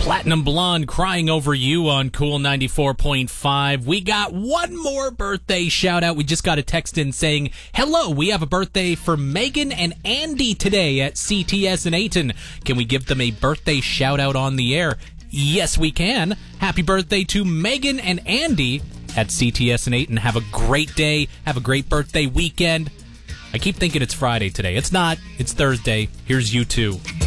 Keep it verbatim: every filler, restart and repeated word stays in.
Platinum Blonde, Crying Over You on Cool ninety-four point five. We got one more birthday shout out. We just got a text in saying, hello, we have a birthday for Megan and Andy today at C T S in Ayton. Can we give them a birthday shout out on the air? Yes, we can. Happy birthday to Megan and Andy at C T S in Ayton. Have a great day. Have a great birthday weekend. I keep thinking it's Friday today. It's not. It's Thursday. Here's you two.